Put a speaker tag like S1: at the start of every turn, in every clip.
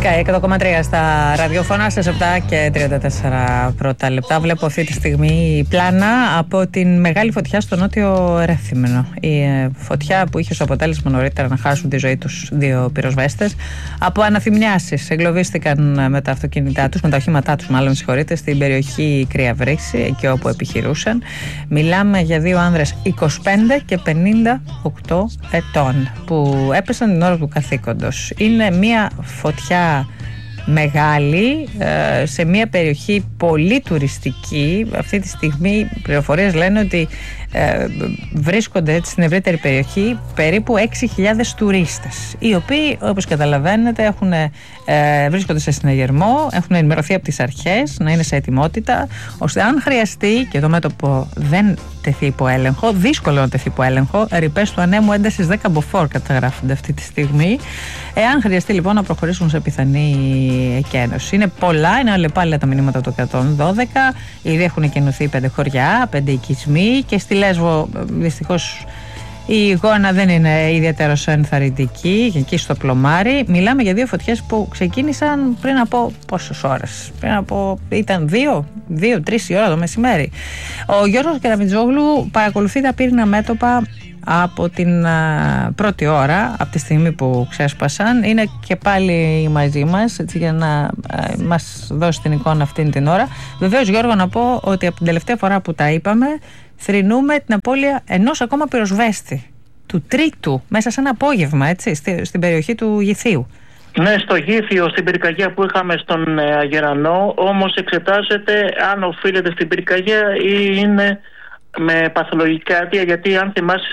S1: Sky 100,3 στα ραδιόφωνα στις 7 και 34 πρώτα λεπτά. Βλέπω αυτή τη στιγμή πλάνα από την μεγάλη φωτιά στο νότιο Ρέθυμνο. Η φωτιά που είχε ως αποτέλεσμα νωρίτερα να χάσουν τη ζωή τους δύο πυροσβέστες από αναθυμιάσεις. Εγκλωβίστηκαν με τα αυτοκίνητά τους, με τα οχήματά τους μάλλον, συγχωρείτε, στην περιοχή Κρύα Βρύση, εκεί όπου επιχειρούσαν. Μιλάμε για δύο άνδρες 25 και 58 ετών που έπεσαν την ώρα του καθήκοντος. Είναι μια φωτιά μεγάλη σε μια περιοχή πολύ τουριστική. Αυτή τη στιγμή πληροφορίες λένε ότι βρίσκονται έτσι στην ευρύτερη περιοχή περίπου 6.000 τουρίστες, οι οποίοι, όπως καταλαβαίνετε, βρίσκονται σε συναγερμό, έχουν ενημερωθεί από τις αρχές να είναι σε ετοιμότητα, ώστε αν χρειαστεί, και το μέτωπο δεν τεθεί υπό έλεγχο, δύσκολο να τεθεί υπό έλεγχο, ρηπές του ανέμου έντασης 10 μποφόρ καταγράφονται αυτή τη στιγμή, εάν χρειαστεί λοιπόν να προχωρήσουν σε πιθανή εκένωση. Είναι πολλά, είναι αλλεπάλληλα τα μηνύματα του 112, ήδη έχουν καινωθεί 5 χωριά, 5 οικισμοί, και στη Λέσβο δυστυχώς η εικόνα δεν είναι ιδιαίτερα ενθαρρυντική, εκεί στο Πλωμάρι. Μιλάμε για δύο φωτιές που ξεκίνησαν πριν από πόσες ώρες? Ήταν 2-3 η ώρα το μεσημέρι. Ο Γιώργος Κεραμιτζόγλου παρακολουθεί τα πύριννα μέτωπα από την πρώτη ώρα, από τη στιγμή που ξέσπασαν. Είναι και πάλι μαζί μας, έτσι, για να μας δώσει την εικόνα αυτήν την ώρα. Βεβαίως, Γιώργο, να πω ότι από την τελευταία φορά που τα είπαμε, θρηνούμε την απώλεια ενός ακόμα πυροσβέστη, του τρίτου, μέσα σε ένα απόγευμα, έτσι, στην περιοχή του Γηθίου.
S2: Ναι, στο Γήθιο, στην πυρκαγιά που είχαμε στον Αγερανό, όμως εξετάζεται αν οφείλεται στην πυρκαγιά ή είναι με παθολογικά αίτια, γιατί αν θυμάσαι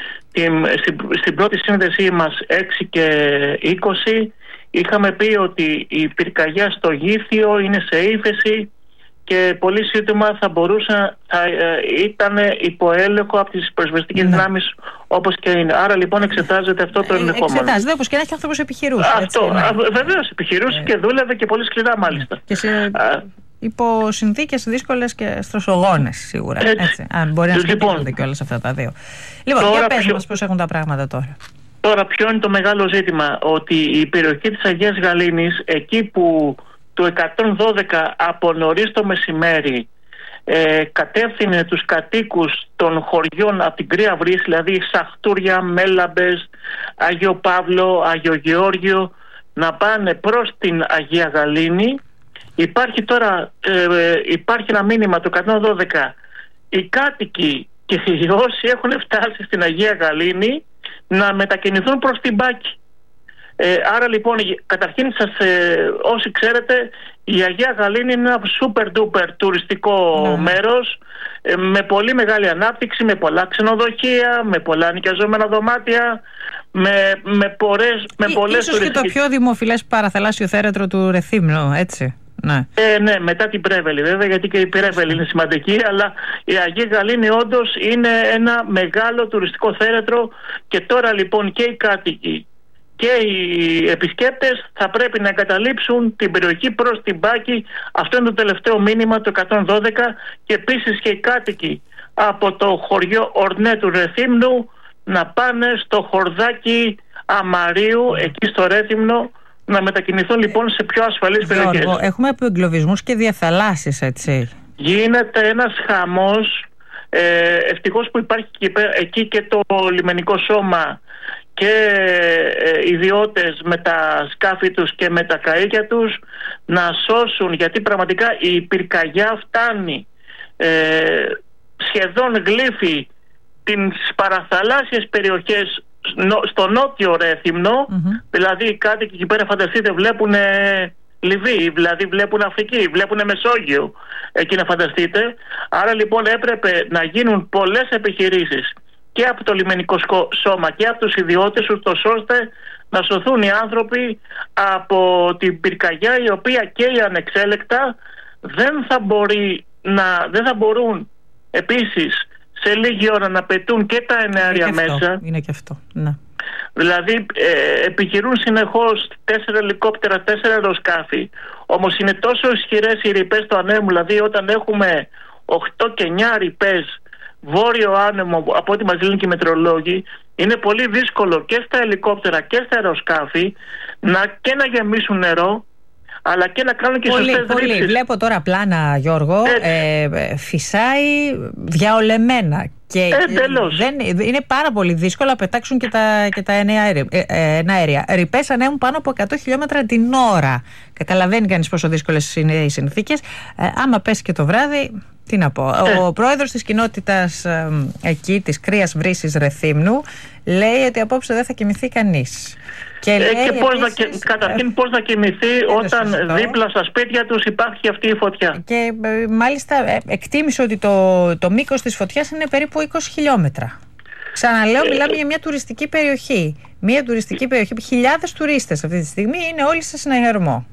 S2: στην πρώτη σύνδεσή μας 6 και 20 είχαμε πει ότι η πυρκαγιά στο Γήθιο είναι σε ύφεση και πολύ σύντομα θα ήταν υπό έλεγχο από τις πυροσβεστικές δυνάμεις, όπως και είναι. Άρα λοιπόν εξετάζεται αυτό το ενδεχόμενο.
S1: Εξετάζεται, όπως και να έχει άνθρωπος επιχειρούσε.
S2: Αυτό, βεβαίως επιχειρούσε και δούλευε και πολύ σκληρά μάλιστα.
S1: Και υπό συνθήκες δύσκολες και στρωσογόνες σίγουρα. Έτσι, αν μπορεί να σκεφτούνται κιόλας αυτά τα δύο. Λοιπόν, για πες μας πώς έχουν τα πράγματα τώρα.
S2: Τώρα ποιο είναι το μεγάλο ζήτημα? Ότι η περιοχή της Αγίας Γαλήνης, εκεί που το 112 από νωρίς το μεσημέρι κατεύθυνε τους κατοίκους των χωριών από την Κρύα Βρύση, δηλαδή Σαχτούρια, Μέλαμπες, Άγιο Παύλο, Άγιο Γεώργιο, να πάνε προς την Αγία Γαλήνη. Υπάρχει ένα μήνυμα το 112, οι κάτοικοι και οι όσοι έχουν φτάσει στην Αγία Γαλήνη να μετακινηθούν προς την Πάκη. Άρα λοιπόν, καταρχήν όσοι ξέρετε, η Αγία Γαλήνη είναι ένα super duper τουριστικό μέρος, με πολύ μεγάλη ανάπτυξη, με πολλά ξενοδοχεία, με πολλά νοικιαζόμενα δωμάτια, με πολλές
S1: ίσως και το πιο δημοφιλές παραθαλάσσιο θέρετρο του Ρεθύμνου, έτσι. Ναι.
S2: Ναι, μετά την Πρέβελη βέβαια, γιατί και η Πρέβελη είναι σημαντική, αλλά η Αγία Γαλήνη όντως είναι ένα μεγάλο τουριστικό θέρετρο, και τώρα λοιπόν και οι κάτοικοι και οι επισκέπτες θα πρέπει να εγκαταλείψουν την περιοχή προς την Πάκη. Αυτό είναι το τελευταίο μήνυμα, το 112, και επίσης και οι κάτοικοι από το χωριό Ορνέ του Ρεθύμνου να πάνε στο χορδάκι Αμαρίου, εκεί στο Ρέθυμνο, να μετακινηθούν λοιπόν σε πιο ασφαλείς περιοχές.
S1: Έχουμε εγκλωβισμούς και διαθαλάσσεις, έτσι.
S2: Γίνεται ένας χαμός. Ευτυχώς που υπάρχει εκεί και το λιμενικό σώμα και ιδιώτες με τα σκάφη τους και με τα καΐκια τους να σώσουν, γιατί πραγματικά η πυρκαγιά φτάνει σχεδόν γλύφει τις παραθαλάσσιες περιοχές στο νότιο Ρέθυμνο. Δηλαδή οι κάτοικοι εκεί πέρα, φανταστείτε, βλέπουν Λιβύη, δηλαδή βλέπουν Αφρική, βλέπουν Μεσόγειο, εκεί να φανταστείτε. Άρα λοιπόν έπρεπε να γίνουν πολλές επιχειρήσεις και από το λιμενικό σώμα και από τους ιδιώτες, ούτως ώστε να σωθούν οι άνθρωποι από την πυρκαγιά, η οποία και οι ανεξέλεκτα δεν θα μπορούν επίσης σε λίγη ώρα να πετούν και τα εναέρια μέσα.
S1: Είναι και αυτό, ναι.
S2: Δηλαδή επιχειρούν συνεχώς 4 ελικόπτερα, 4 αεροσκάφη. Όμως είναι τόσο ισχυρές οι ρηπές του ανέμου, δηλαδή όταν έχουμε 8 και 9 ρηπές βόρειο άνεμο, από ό,τι μας λένε και οι μετεωρολόγοι, είναι πολύ δύσκολο και στα ελικόπτερα και στα αεροσκάφη και να γεμίσουν νερό, αλλά και να κάνουν και σωστές ρήψεις.
S1: Βλέπω τώρα πλάνα, Γιώργο, φυσάει διαολεμένα και είναι πάρα πολύ δύσκολο να πετάξουν και τα εναέρια. Ρηπές ανέμουν πάνω από 100 χιλιόμετρα την ώρα. Καταλαβαίνει κανείς πόσο δύσκολες είναι οι συνθήκες. Άμα πέσει και το βράδυ, τι να πω. Ο πρόεδρος της κοινότητας εκεί, της Κρίας Βρύσης Ρεθύμνου, λέει ότι απόψε δεν θα κοιμηθεί κανείς.
S2: Και καταρχήν πώς να κοιμηθεί όταν δίπλα στα σπίτια τους υπάρχει αυτή η φωτιά. Και
S1: μάλιστα εκτίμησε ότι το μήκος της φωτιάς είναι περίπου 20 χιλιόμετρα. Ξαναλέω, μιλάμε για μια τουριστική περιοχή. Μια τουριστική περιοχή, χιλιάδες τουρίστες αυτή τη στιγμή, είναι όλοι σε συναγερμό.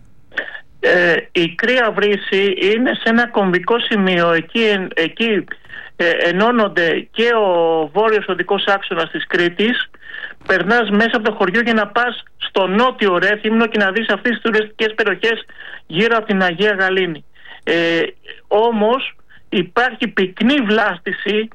S2: Η Κρία Βρύση είναι σε ένα κομβικό σημείο. Εκεί ενώνονται και ο βόρειος οδικός άξονας της Κρήτης. Περνάς μέσα από το χωριό για να πας στο νότιο Ρέθυμνο και να δεις αυτές τις τουριστικές περιοχές γύρω από την Αγία Γαλήνη. Όμως υπάρχει πυκνή βλάστηση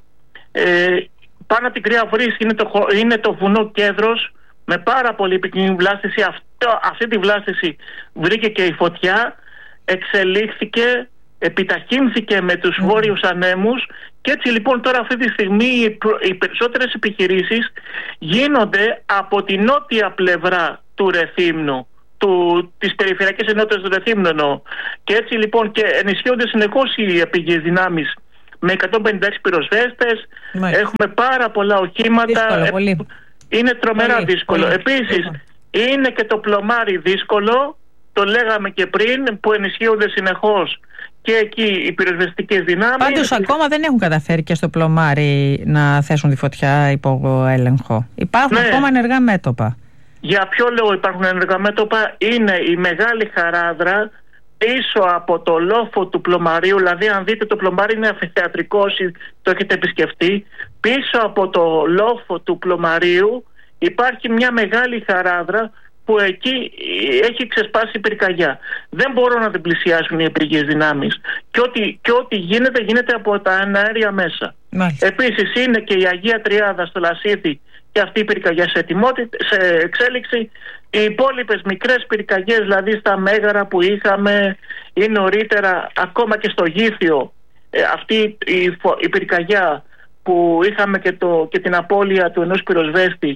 S2: πάνω από την Κρία Βρύση. Είναι το βουνό Κέδρος με πάρα πολύ πυκνή βλάστηση. Αυτή τη βλάστηση βρήκε και η φωτιά, εξελίχθηκε, επιταχύνθηκε με τους βόρειους ανέμους και έτσι λοιπόν τώρα αυτή τη στιγμή οι περισσότερες επιχειρήσεις γίνονται από τη νότια πλευρά του Ρεθύμνου, της περιφερειακής ενότητας του Ρεθύμνου εννοώ. Και έτσι λοιπόν και ενισχύονται συνεχώς οι επίγειες δυνάμεις με 156 πυροσβέστες, έχουμε πάρα πολλά οχήματα, είναι τρομερά δύσκολο. Επίσης είναι και το πλωμάρι δύσκολο, το λέγαμε και πριν, που ενισχύονται συνεχώς και εκεί οι πυροσβεστικές δυνάμεις.
S1: Πάντως ακόμα δεν έχουν καταφέρει και στο πλωμάρι να θέσουν τη φωτιά υπό έλεγχο. Υπάρχουν ακόμα ενεργά μέτωπα.
S2: Για ποιο λόγο υπάρχουν ενεργά μέτωπα? Είναι η Μεγάλη Χαράδρα πίσω από το λόφο του πλωμαρίου. Δηλαδή αν δείτε, το πλωμάρι είναι αμφιθεατρικό, το έχετε επισκεφτεί. Πίσω από το λόφο του πλωμαρίου υπάρχει μια Μεγάλη Χαράδρα που εκεί έχει ξεσπάσει πυρκαγιά. Δεν μπορούν να την πλησιάσουν οι επίγειες δυνάμεις. Και ό,τι γίνεται από τα εναέρια μέσα. Επίσης είναι και η Αγία Τριάδα στο Λασίθι και αυτή η πυρκαγιά σε εξέλιξη. Οι υπόλοιπες μικρές πυρκαγιές, δηλαδή στα Μέγαρα που είχαμε ή νωρίτερα ακόμα και στο Γήθιο, αυτή η πυρκαγιά που είχαμε και την απώλεια του ενός πυροσβέστη,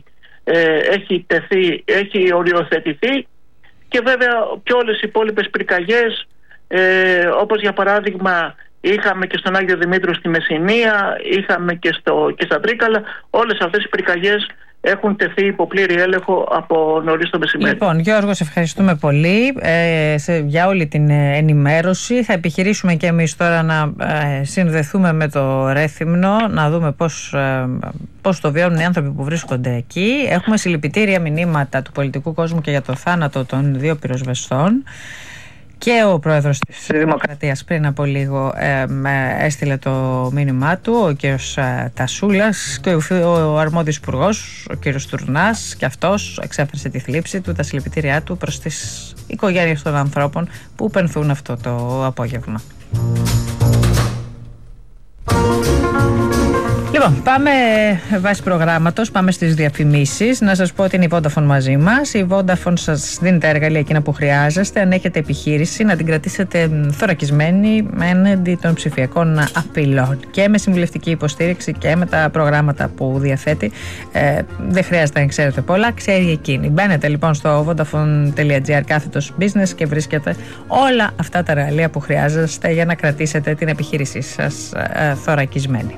S2: έχει οριοθετηθεί. Και βέβαια και όλες οι υπόλοιπες πυρκαγιές, όπως για παράδειγμα είχαμε και στον Άγιο Δημήτριο στη Μεσσηνία, είχαμε και στα Τρίκαλα, όλες αυτές οι πυρκαγιές έχουν τεθεί υπό πλήρη έλεγχο από νωρίς το μεσημέρι.
S1: Λοιπόν, Γιώργο, σε ευχαριστούμε πολύ για όλη την ενημέρωση. Θα επιχειρήσουμε και εμείς τώρα να συνδεθούμε με το Ρέθυμνο, να δούμε πώς το βιώνουν οι άνθρωποι που βρίσκονται εκεί. Έχουμε συλληπιτήρια μηνύματα του πολιτικού κόσμου και για το θάνατο των 2 πυροσβεστών. Και ο πρόεδρος της Δημοκρατίας πριν από λίγο έστειλε το μήνυμά του, ο κύριος Τασούλας, και ο αρμόδιος υπουργός, ο κύριος Τουρνάς, και αυτός εξέφρασε τη θλίψη του, τα συλληπιτήριά του προς τις οικογένειες των ανθρώπων που πενθούν αυτό το απόγευμα. Λοιπόν, πάμε βάσει προγράμματος, πάμε στις διαφημίσεις. Να σας πω ότι είναι η Vodafone μαζί μας. Η Vodafone σας δίνει τα εργαλεία εκείνα που χρειάζεστε. Αν έχετε επιχείρηση, να την κρατήσετε θωρακισμένη έναντι των ψηφιακών απειλών. Και με συμβουλευτική υποστήριξη και με τα προγράμματα που διαθέτει. Δεν χρειάζεται να ξέρετε πολλά, ξέρει εκείνη. Μπαίνετε λοιπόν στο vodafone.gr/business και βρίσκετε όλα αυτά τα εργαλεία που χρειάζεστε για να κρατήσετε την επιχείρησή σας θωρακισμένη.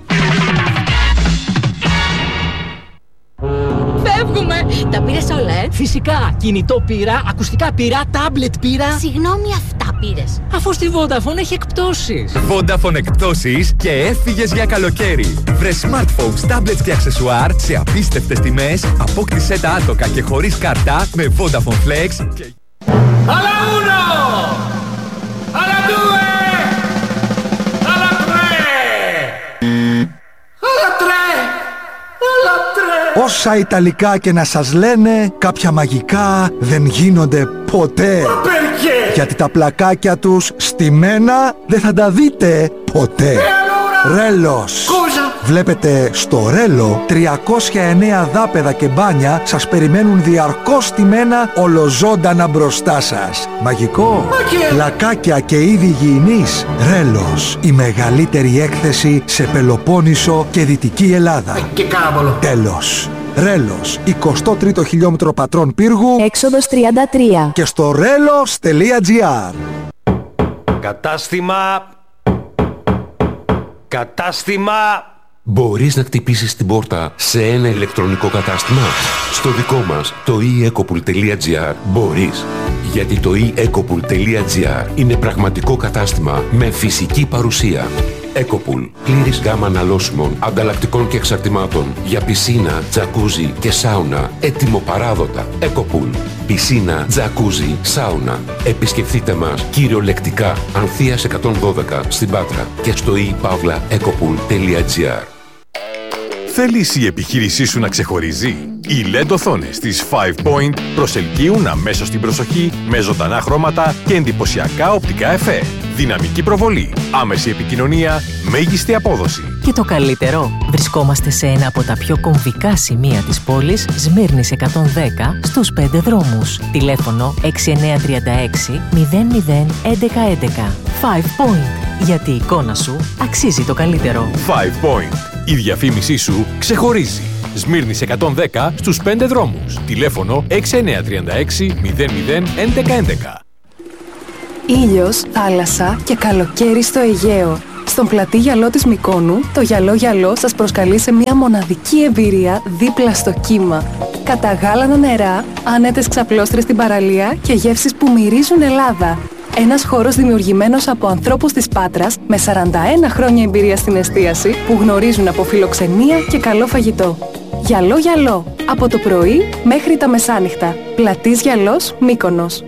S3: Φεύγουμε! Τα πήρες όλα,
S4: Φυσικά! Κινητό πήρα, ακουστικά πήρα, τάμπλετ πήρα.
S3: Συγγνώμη, αυτά πήρες?
S4: Αφού στη Vodafone έχει εκπτώσεις.
S5: Vodafone εκπτώσεις και έφυγες για καλοκαίρι. Βρε smartphones, tablets και αξεσουάρ σε απίστευτες τιμές. Απόκτησέ τα άτοκα και χωρίς κάρτα με Vodafone Flex και...
S6: Alla uno! Alla due! Alla tre! Alla tre! Alla tre!
S7: Όσα Ιταλικά και να σας λένε, κάποια μαγικά δεν γίνονται ποτέ. Γιατί τα πλακάκια τους στημένα δεν θα τα δείτε ποτέ. Ρέλος. Βλέπετε, στο Ρέλο 309 δάπεδα και μπάνια σας περιμένουν διαρκώς στημένα ολοζώντανα μπροστά σας. Μαγικό, λακάκια και είδη υγιεινής. Ρέλος, η μεγαλύτερη έκθεση σε Πελοπόννησο και Δυτική Ελλάδα.
S6: Και κάμπολο.
S7: Τέλος. Ρέλος, 23ο χιλιόμετρο Πατρών Πύργου,
S8: έξοδος 33.
S7: και στο relos.gr.
S9: Κατάστημα. Μπορείς να χτυπήσεις την πόρτα σε ένα ηλεκτρονικό κατάστημα? Στο δικό μας, το eEcopool.gr, μπορείς. Γιατί το eEcopool.gr είναι πραγματικό κατάστημα με φυσική παρουσία. Ecopool. Πλήρης γάμα αναλώσιμων, ανταλλακτικών και εξαρτημάτων για πισίνα, τζακούζι και σάουνα. Έτοιμο παράδοτα. Ecopool. Πισίνα, τζακούζι, σάουνα. Επισκεφτείτε μας κυριολεκτικά Ανθείας 112 στην Πάτρα και στο ePavlaEcopool.gr.
S10: Θέλεις η επιχείρησή σου να ξεχωρίζει? Οι LED οθόνες της 5 Point προσελκύουν αμέσως την προσοχή με ζωντανά χρώματα και εντυπωσιακά οπτικά εφέ. Δυναμική προβολή, άμεση επικοινωνία, μέγιστη απόδοση.
S11: Και το καλύτερο, βρισκόμαστε σε ένα από τα πιο κομβικά σημεία της πόλης, Σμύρνης 110, στους 5 δρόμους. Τηλέφωνο 6936 00 1111. 5 Point. Γιατί η εικόνα σου αξίζει το καλύτερο.
S10: 5 Point. Η διαφήμισή σου ξεχωρίζει. Σμύρνης 110 στους 5 δρόμους. Τηλέφωνο 6936 00 1111.
S8: Ήλιος, θάλασσα και καλοκαίρι στο Αιγαίο. Στον πλατή γυαλό της Μυκόνου, το γυαλό σας προσκαλεί σε μια μοναδική εμπειρία δίπλα στο κύμα. Καταγάλανα νερά, άνετες ξαπλώστρες στην παραλία και γεύσεις που μυρίζουν Ελλάδα. Ένας χώρος δημιουργημένος από ανθρώπους της Πάτρας με 41 χρόνια εμπειρία στην εστίαση που γνωρίζουν από φιλοξενία και καλό φαγητό. Γυαλό, από το πρωί μέχρι τα μεσάνυχτα. Πλατής Γυαλός, Μύκονος.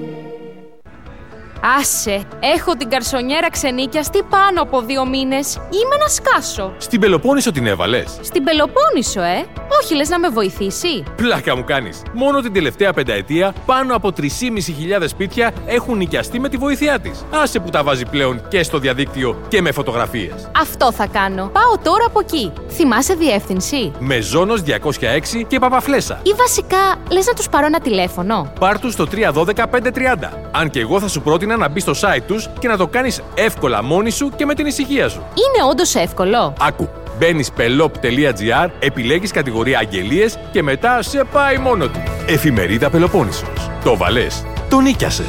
S12: Άσε, έχω την καρσονιέρα ξενίκιαστη πάνω από 2 μήνες. Είμαι να σκάσω.
S10: Στην Πελοπόννησο την έβαλες?
S12: Στην Πελοπόννησο, Όχι, λες να με βοηθήσει?
S10: Πλάκα μου κάνεις. Μόνο την τελευταία πενταετία πάνω από 3.500 σπίτια έχουν νοικιαστεί με τη βοήθειά της. Άσε που τα βάζει πλέον και στο διαδίκτυο και με φωτογραφίες.
S12: Αυτό θα κάνω. Πάω τώρα από εκεί. Θυμάσαι διεύθυνση?
S10: Μεζόνος 206 και Παπαφλέσσα.
S12: Ή βασικά, λες να τους πάρω ένα τηλέφωνο?
S10: Πάρ' τους στο 312 530. Αν και εγώ θα σου πρότεινα να μπεις στο site τους και να το κάνεις εύκολα μόνη σου και με την ησυχία σου.
S12: Είναι όντως εύκολο?
S10: Άκου. Μπαίνεις pelop.gr, επιλέγεις κατηγορία αγγελίες και μετά σε πάει μόνο του. Εφημερίδα Πελοπόννησος. Το βαλές. Το νίκιασες.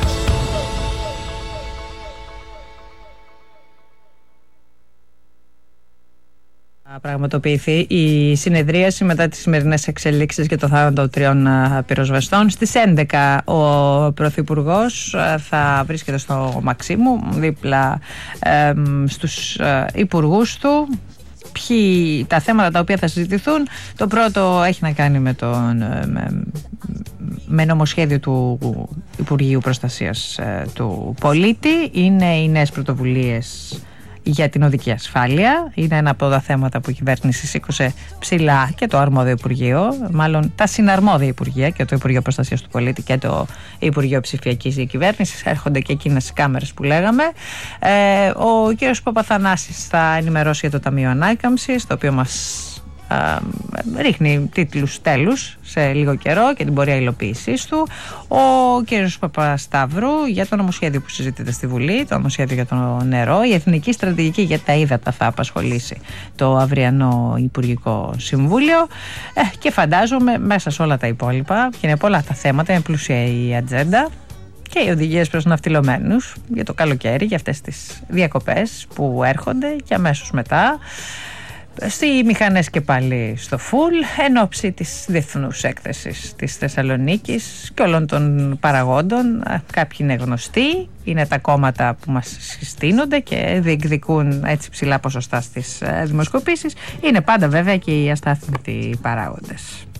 S1: Πραγματοποιηθεί η συνεδρίαση μετά τις σημερινές εξελίξεις για το θάνατο 3 πυροσβεστών. Στις 11 ο Πρωθυπουργός θα βρίσκεται στο Μαξίμου δίπλα στους υπουργούς του. Τα θέματα τα οποία θα συζητηθούν, το πρώτο έχει να κάνει με νομοσχέδιο του Υπουργείου Προστασίας του Πολίτη. Είναι οι νέες πρωτοβουλίες για την οδική ασφάλεια. Είναι ένα από τα θέματα που η κυβέρνηση σήκωσε ψηλά και το αρμόδιο Υπουργείο, μάλλον τα συναρμόδια Υπουργεία, και το Υπουργείο Προστασίας του Πολίτη και το Υπουργείο Ψηφιακής Διακυβέρνησης. Έρχονται και εκείνες οι κάμερες που λέγαμε. Ο κύριος Παπαθανάσης θα ενημερώσει για το Ταμείο Ανάκαμψης, το οποίο μας ρίχνει τίτλους τέλους σε λίγο καιρό και την πορεία υλοποίησής του. Ο κύριος Παπασταύρου για το νομοσχέδιο που συζητείται στη Βουλή, το νομοσχέδιο για το νερό. Η Εθνική Στρατηγική για τα Ύδατα θα απασχολήσει το αυριανό Υπουργικό Συμβούλιο, και φαντάζομαι μέσα σε όλα τα υπόλοιπα, και είναι πολλά τα θέματα, είναι πλούσια η ατζέντα και οι οδηγίες προς ναυτιλωμένους για το καλοκαίρι, για αυτές τις διακοπές που έρχονται και αμέσως μετά. Στη μηχανές και πάλι στο φουλ, εν ώψη της διεθνούς έκθεσης της Θεσσαλονίκης και όλων των παραγόντων. Κάποιοι είναι γνωστοί, είναι τα κόμματα που μας συστήνονται και διεκδικούν έτσι ψηλά ποσοστά στις δημοσκοπήσεις. Είναι πάντα βέβαια και οι αστάθμητοι παράγοντες.